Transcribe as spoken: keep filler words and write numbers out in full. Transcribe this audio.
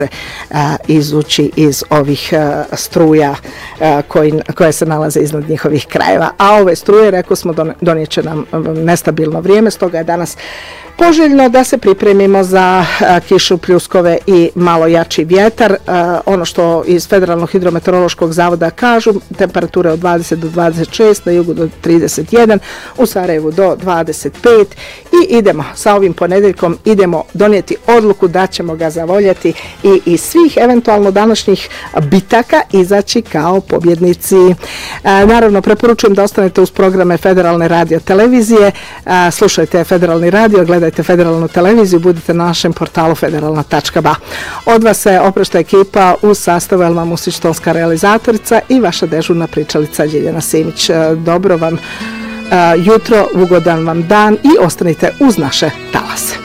izući iz ovih struja koji, koje se nalaze iznad njihovih krajeva. A ove struje, rekao smo, donijet će nam nestabilno vrijeme, stoga je danas poželjno da se pripremimo za kišu, pljuskove i malo jači vjetar. Ono što iz Federalnog hidrometeorološkog zavoda kažu, temperature od dvadeset do dvadeset šest, na jugu do trideset jedan, u Sarajevu do dvadeset pet i idemo sa ovim ponedeljkom, idemo donijeti odluku da ćemo ga zavoljeti i iz svih eventualno današnjih bitaka izaći kao pobjednici. Naravno, preporučujem da ostanete uz programe Federalne radio televizije, slušajte Federalni radio, gledajte Federalnu televiziju, budite na našem portalu federalna tačka ba. Od vas se oprašta ekipa u sastavu Elma Musić, tonska realizatorica i vaša dežurna pričalica Ljiljana Simić. Dobro vam jutro, ugodan vam dan i ostanite uz naše talase.